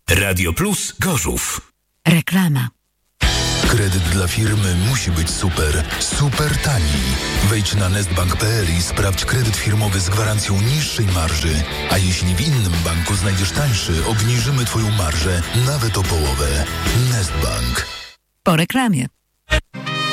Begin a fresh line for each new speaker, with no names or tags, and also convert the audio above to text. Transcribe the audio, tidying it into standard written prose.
Radio Plus Gorzów.
Reklama.
Kredyt dla firmy musi być super, super tani. Wejdź na nestbank.pl i sprawdź kredyt firmowy z gwarancją niższej marży. A jeśli w innym banku znajdziesz tańszy, obniżymy Twoją marżę nawet o połowę. Nestbank.
Po reklamie.